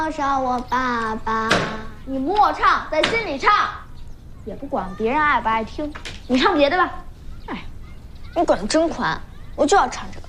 上我爸爸。 你默唱，在心里唱，也不管别人爱不爱听。你唱别的吧。 哎，你管得真宽，我就要唱这